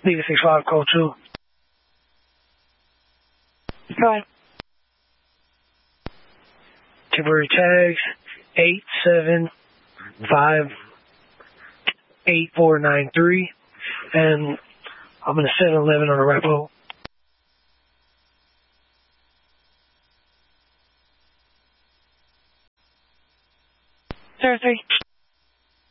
Leave a 65, call 2. Go ahead. Temporary tags, 8758493, and I'm in a 7-Eleven on a Arapahoe. Thursday.